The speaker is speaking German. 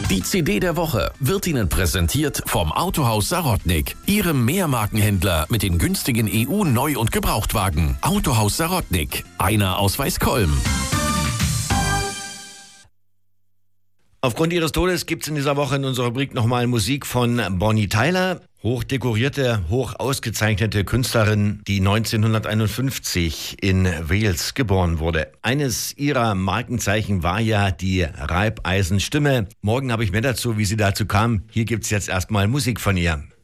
Die CD der Woche wird Ihnen präsentiert vom Autohaus Sarotnik, Ihrem Mehrmarkenhändler mit den günstigen EU-Neu- und Gebrauchtwagen. Autohaus Sarotnik, einer aus Weißkolm. Aufgrund ihres Todes gibt es in dieser Woche in unserer Rubrik nochmal Musik von Bonnie Tyler. Hochdekorierte, hoch ausgezeichnete Künstlerin, die 1951 in Wales geboren wurde. Eines ihrer Markenzeichen war ja die Reibeisenstimme. Morgen habe ich mehr dazu, wie sie dazu kam. Hier gibt es jetzt erstmal Musik von ihr.